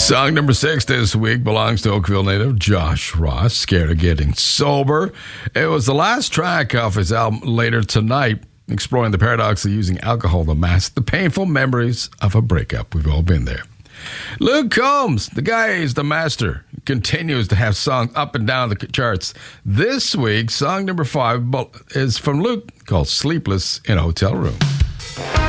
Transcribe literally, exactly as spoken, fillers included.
Song number six this week belongs to Oakville native Josh Ross, Scared of Getting Sober. It was the last track off his album Later Tonight, exploring the paradox of using alcohol to mask the painful memories of a breakup. We've all been there. Luke Combs, the guy is the master, continues to have songs up and down the charts. This week, song number five is from Luke, called Sleepless in a Hotel Room.